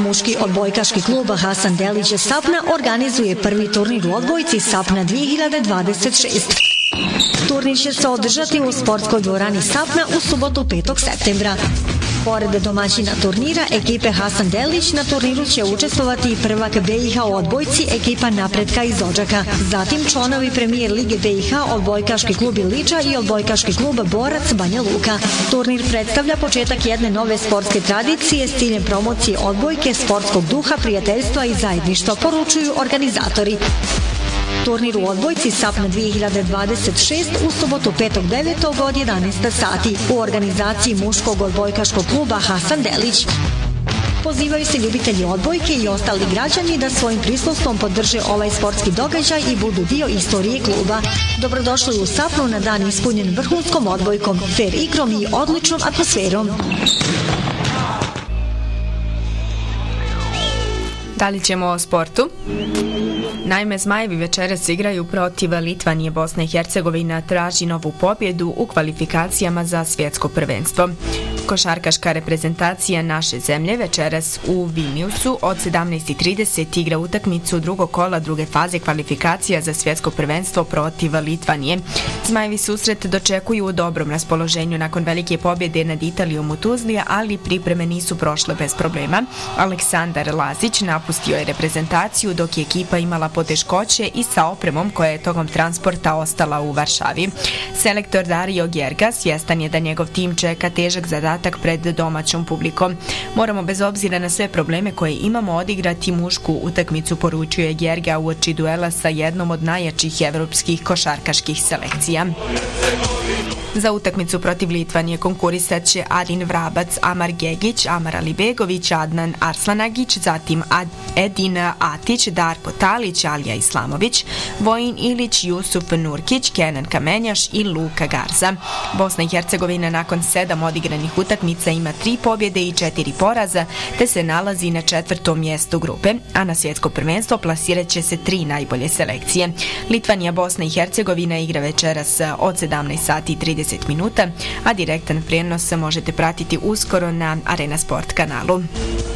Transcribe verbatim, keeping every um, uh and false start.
Muški odbojkaški klub Hasan Delić Sapna organizuje prvi turnir u odbojci Sapna dvije hiljade dvadeset šest. Turnir će se održati u sportskoj dvorani Sapna u subotu petog septembra. Pored domaćina turnira, ekipe Hasan Delić na turniru će učestvovati i prvak B i H u odbojci ekipa Napretka iz Odžaka. Zatim članovi premijer Lige B i H, odbojkaški klub Iliča i odbojkaški klub Borac Banja Luka. Turnir predstavlja početak jedne nove sportske tradicije s ciljem promocije odbojke, sportskog duha, prijateljstva i zajedništva, poručuju organizatori. Turnir u odbojci Sapna dvije hiljade dvadeset šest u subotu petog devetog od jedanaest sati u organizaciji Muškog odbojkaškog kluba Hasan Delić. Pozivaju se ljubitelji odbojke i ostali građani da svojim prisustvom podrže ovaj sportski događaj i budu dio istorije kluba. Dobrodošli u Sapnu na dan ispunjen vrhunskom odbojkom, fer igrom i odličnom atmosferom. Dalje ćemo o sportu. Naime, Zmajevi večeras igraju protiv Litvanije. Bosna i Hercegovina traži novu pobjedu u kvalifikacijama za svjetsko prvenstvo. Košarkaška reprezentacija naše zemlje večeras u Vilniusu od sedamnaest i trideset igra utakmicu drugog kola druge faze kvalifikacija za svjetsko prvenstvo protiv Litvanije. Zmajevi susret dočekuju u dobrom raspoloženju nakon velike pobjede nad Italijom u Tuzli, ali pripreme nisu prošle bez problema. Aleksandar Lazić napustio je reprezentaciju dok je ekipa imala poteškoće i sa opremom koja je tokom transporta ostala u Varšavi. Selektor Dario Gerga svjestan je da njegov tim čeka težak zadatak pred domaćom publikom. Moramo bez obzira na sve probleme koje imamo odigrati mušku utakmicu, poručuje Gerga uoči duela sa jednom od najjačih evropskih košarkaških selekcija. Za utakmicu protiv Litvanije konkurisat će Adin Vrabac, Amar Gegić, Amar Alibegović, Adnan Arslanagić, zatim Ad Edin Atić, Darko Talić, Alija Islamović, Vojin Ilić, Jusuf Nurkić, Kenan Kamenjaš i Luka Garza. Bosna i Hercegovina nakon sedam odigranih utakmica ima tri pobjede i četiri poraza, te se nalazi na četvrtom mjestu grupe, a na svjetsko prvenstvo plasirat će se tri najbolje selekcije. Litvanija, Bosna i Hercegovina igra večeras od sedamnaest sati i trideset minuta, a direktan prijenos možete pratiti uskoro na Arena Sport kanalu.